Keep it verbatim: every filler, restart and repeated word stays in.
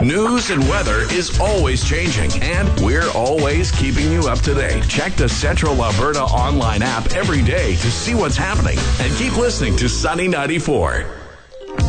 News and weather is always changing, and we're always keeping you up to date. Check the Central Alberta online app every day to see what's happening, and keep listening to Sunny ninety-four.